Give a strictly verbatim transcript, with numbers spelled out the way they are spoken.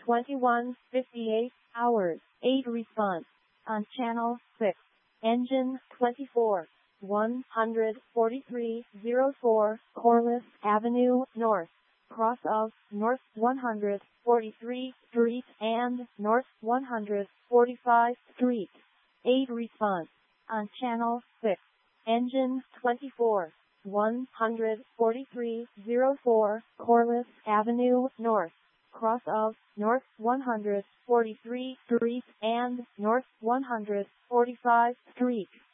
twenty-one fifty-eight hours, eight response. On channel six. Engine twenty-four. one forty-three oh four, Corliss Avenue North. Cross of North one hundred forty-three Street and North one hundred forty-five Street. eight response. On channel six. Engine twenty-four. one forty-three oh four, Corliss Avenue North. Cross of North one hundred forty-three Street and North one hundred forty-five Street.